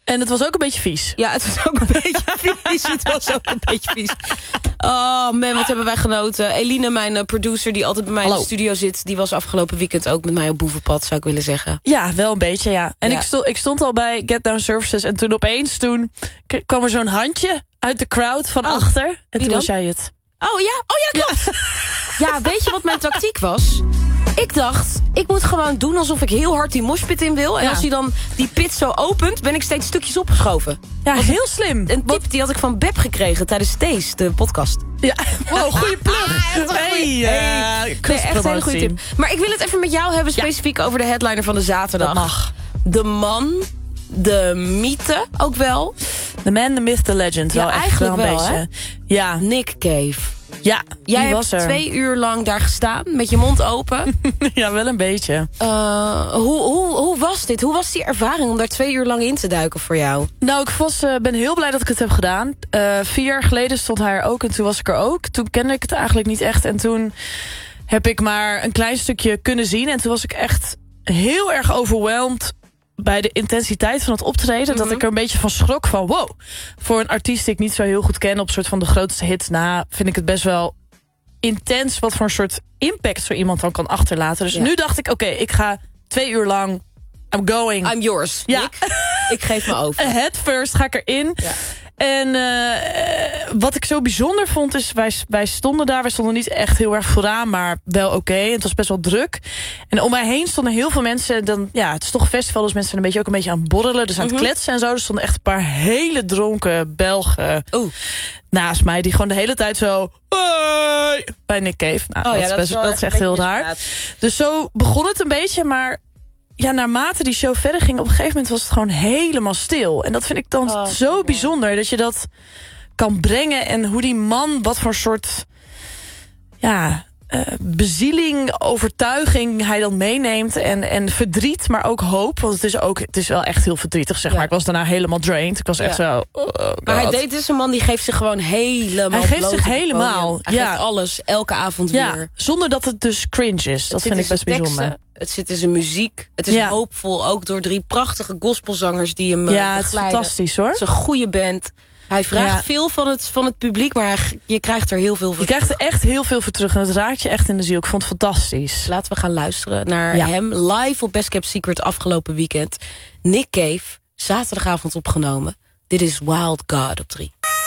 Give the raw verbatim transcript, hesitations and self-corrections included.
En het was ook een beetje vies. Ja, het was ook een beetje vies. Het was ook een beetje vies. Oh man, wat hebben wij genoten. Eline, mijn uh, producer, die altijd bij mij Hallo. in de studio zit... die was afgelopen weekend ook met mij op boevenpad, zou ik willen zeggen. Ja, wel een beetje, ja. En ja. Ik, stond, ik stond al bij Get Down Services... en toen opeens toen k- kwam er zo'n handje uit de crowd van oh, achter. En toen was jij het. Oh ja, oh ja, klopt. Ja. ja, weet je wat mijn tactiek was? Ik dacht, ik moet gewoon doen alsof ik heel hard die moshpit in wil. En ja. als hij dan die pit zo opent, ben ik steeds stukjes opgeschoven. Ja, was heel slim. Een tip die had ik van Beb gekregen tijdens Thees, de podcast. Ja, wow, goede plug. Ah, hey, hey. Nee, echt een hele goede tip. Maar ik wil het even met jou hebben, specifiek ja. over de headliner van de zaterdag. Dat mag. De man, de mythe ook wel. The man, the myth, the legend. Ja, wel echt eigenlijk wel een wel, beetje. Ja. Nick Cave. Ja, Jij die hebt was er. twee uur lang daar gestaan, met je mond open. Ja, wel een beetje. Uh, hoe, hoe, hoe was dit? Hoe was die ervaring om daar twee uur lang in te duiken voor jou? Nou, ik was, uh, ben heel blij dat ik het heb gedaan. Uh, vier jaar geleden stond hij er ook en toen was ik er ook. Toen kende ik het eigenlijk niet echt. En toen heb ik maar een klein stukje kunnen zien. En toen was ik echt heel erg overweldigd bij de intensiteit van het optreden, mm-hmm. dat ik er een beetje van schrok van wow. Voor een artiest die ik niet zo heel goed ken op soort van de grootste hits na, vind ik het best wel intens wat voor een soort impact zo iemand dan kan achterlaten. Dus ja. nu dacht ik, oké, okay, ik ga twee uur lang, I'm going. I'm yours, ja. Nick. Ik geef me over. Head first ga ik erin. Ja. En uh, wat ik zo bijzonder vond is, wij, wij stonden daar, wij stonden niet echt heel erg vooraan, maar wel oké. Okay. Het was best wel druk. En om mij heen stonden heel veel mensen. Dan, ja, het is toch een festival, dus mensen zijn een beetje ook een beetje aan het borrelen. Dus aan het mm-hmm. kletsen en zo. Er stonden echt een paar hele dronken Belgen Oeh. naast mij, die gewoon de hele tijd zo hey, bij Nick Cave. Nou, oh, dat, ja, is dat, best, is dat is echt heel raar. Dus zo begon het een beetje, maar ja, naarmate die show verder ging, op een gegeven moment was het gewoon helemaal stil. En dat vind ik dan oh, zo ja. bijzonder, dat je dat kan brengen. En hoe die man, wat voor soort ja, uh, bezieling, overtuiging hij dan meeneemt. En, en verdriet, maar ook hoop. Want het is, ook, het is wel echt heel verdrietig, zeg ja. maar. Ik was daarna helemaal drained. Ik was echt ja. zo... Oh, maar hij deed dus een man die geeft zich gewoon helemaal Hij geeft zich helemaal. Hij ja. geeft alles, elke avond ja. weer. Zonder dat het dus cringe is. Dat vind ik best teksten. bijzonder. Het zit in zijn muziek. Het is ja. hoopvol, ook door drie prachtige gospelzangers die hem ja, begeleiden. Het is fantastisch, hoor. Het is een goede band. Hij vraagt ja. veel van het, van het publiek, maar hij, je krijgt er heel veel voor Je terug. krijgt er echt heel veel voor terug en het raakt je echt in de ziel. Ik vond het fantastisch. Laten we gaan luisteren naar ja. hem live op Best Kept Secret afgelopen weekend. Nick Cave, zaterdagavond opgenomen. Dit is Wild God op drie.